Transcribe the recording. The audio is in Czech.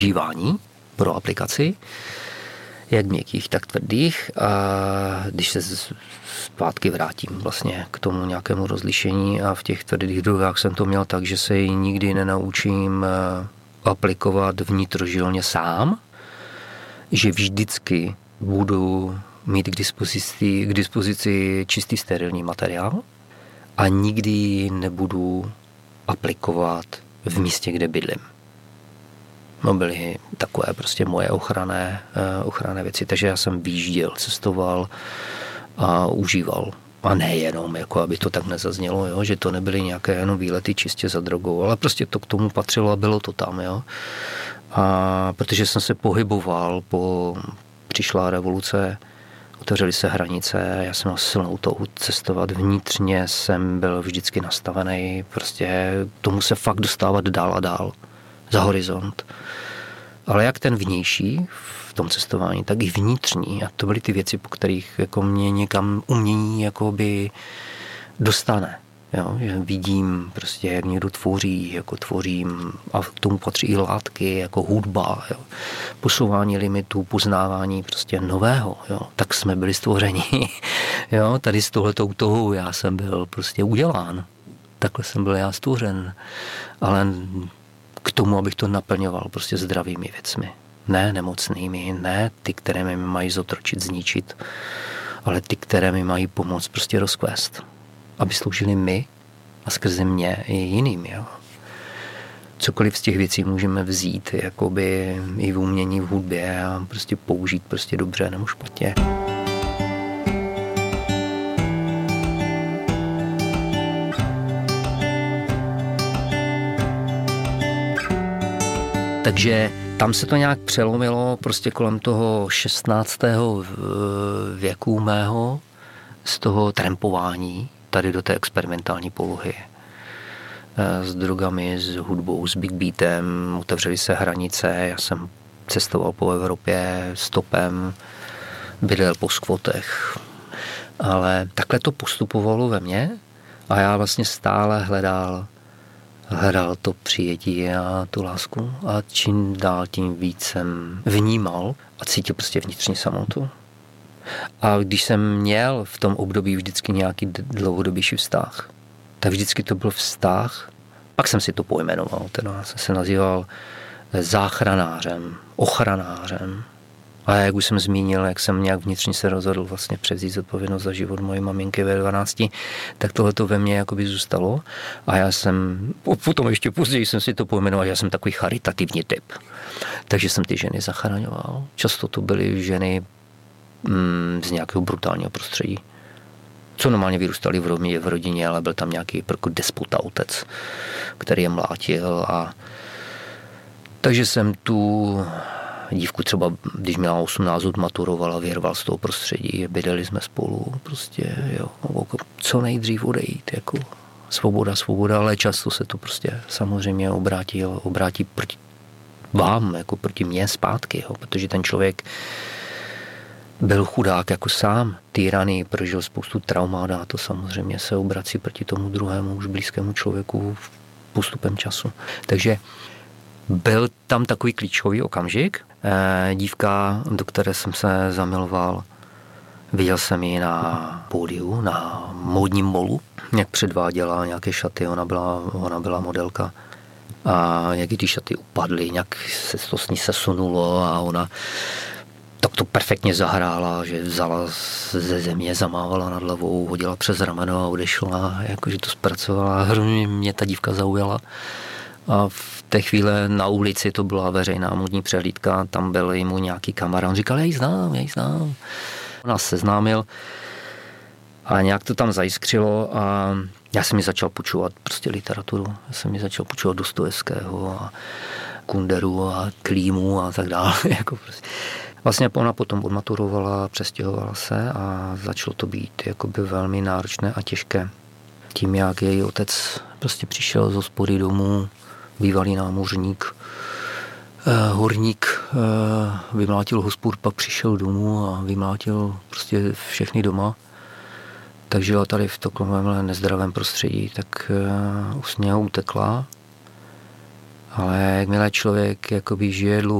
užívání pro aplikaci, jak měkkých, tak tvrdých. A když se zpátky vrátím vlastně k tomu nějakému rozlišení a v těch tvrdých drogách jsem to měl tak, že se ji nikdy nenaučím aplikovat vnitrožilně sám, že vždycky budu mít k dispozici čistý sterilní materiál a nikdy ji nebudu aplikovat v místě, kde bydlím. No, byly takové prostě moje ochranné věci, takže já jsem vyjížděl, cestoval a užíval. A nejenom, jako aby to tak nezaznělo, jo, že to nebyly nějaké jenom výlety čistě za drogou, ale prostě to k tomu patřilo a bylo to tam. Jo. A protože jsem se pohyboval, přišla revoluce, otevřely se hranice, já jsem měl silnou touhu cestovat, vnitřně jsem byl vždycky nastavený, prostě tomu se fakt dostávat dál a dál, za horizont. Ale jak ten vnější v tom cestování, tak i vnitřní. A to byly ty věci, po kterých jako mě někam umění jakoby dostane. Jo? Že vidím prostě, jak někdo tvoří, jako tvořím a k tomu patří i látky, jako hudba, jo? Posouvání limitů, poznávání prostě nového. Jo? Tak jsme byli stvořeni. Jo? Tady s tohletou touhou já jsem byl prostě udělán. Takhle jsem byl já stvořen. Ale k tomu, abych to naplňoval prostě zdravými věcmi. Ne nemocnými, ne ty, které mi mají zotročit, zničit, ale ty, které mi mají pomoct prostě rozkvést. Aby sloužili my a skrze mě i jiným. Jo. Cokoliv z těch věcí můžeme vzít jakoby i v umění, v hudbě a prostě použít prostě dobře nebo špatně. Takže tam se to nějak přelomilo prostě kolem toho 16. věku mého z toho trampování tady do té experimentální polohy. S drogami, s hudbou, s big beatem, otevřely se hranice, já jsem cestoval po Evropě stopem, bydlel po skvotech. Ale takhle to postupovalo ve mně a já vlastně stále hledal to přijetí a tu lásku a čím dál tím víc jsem vnímal a cítil prostě vnitřní samotu. A když jsem měl v tom období vždycky nějaký dlouhodobější vztah, tak vždycky to byl vztah, pak jsem si to pojmenoval, teda jsem se nazýval záchranářem, ochranářem. A jak už jsem zmínil, jak jsem nějak vnitřně se rozhodl vlastně převzít zodpovědnost za život mojí maminky ve 12, tak tohleto ve mně jakoby zůstalo. A já jsem, potom ještě později jsem si to pojmenoval, já jsem takový charitativní typ. Takže jsem ty ženy zachraňoval. Často to byly ženy z nějakého brutálního prostředí. Co normálně vyrůstali v rodině, ale byl tam nějaký despota otec, který je mlátil. A takže jsem tu dívku třeba, když měla 18, maturovala, vyrval z toho prostředí, bydleli jsme spolu, prostě, jo, co nejdřív odejít, jako svoboda, ale často se to prostě samozřejmě obrátí proti vám, jako proti mně zpátky, jo, protože ten člověk byl chudák jako sám, týraný, prožil spoustu traumát a to samozřejmě se obrací proti tomu druhému, už blízkému člověku postupem času. Takže byl tam takový klíčový okamžik. Dívka, do které jsem se zamiloval, viděl jsem ji na pódiu, na módním molu, jak předváděla nějaké šaty, ona byla modelka. A jak ty šaty upadly, nějak se to s ní sesunulo a ona tak to perfektně zahrála, že vzala ze země, zamávala nad hlavou, hodila přes rameno a odešla, jakože to zpracovala. Hrozně mě ta dívka zaujala. A v té chvíli na ulici to byla veřejná módní přehlídka, tam byl mu nějaký kamarád, on říkal, já ji znám. On nás seznámil a nějak to tam zajiskřilo a já jsem mi začal počúvat prostě literaturu. Já jsem mi začal počúvat Dostojevského a Kunderu a Klímu a tak dále. Jako prostě. Vlastně ona potom odmaturovala, přestěhovala se a začalo to být jakoby velmi náročné a těžké. Tím, jak její otec prostě přišel z hospody domů, bývalý námořník, horník, vymlátil hospůd, pak přišel domů a vymlátil prostě všechny doma. Tak žila tady v takovém nezdravém prostředí, tak už z něho utekla Ale jakmile člověk jakoby žije dlouho